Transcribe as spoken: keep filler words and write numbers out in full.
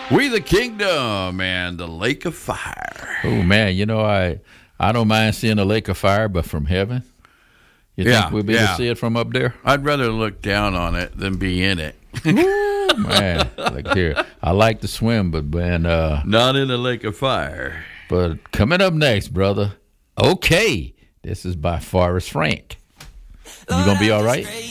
We the Kingdom and the Lake of Fire. Oh man, you know I I don't mind seeing a lake of fire, but from heaven, you Yeah, think we'll be able yeah. to see it from up there? I'd rather look down on it than be in it. Man, look here. I like to swim, but man, uh, Not in the Lake of Fire. but coming up next, brother. Okay, this is by Forrest Frank. You gonna be all right?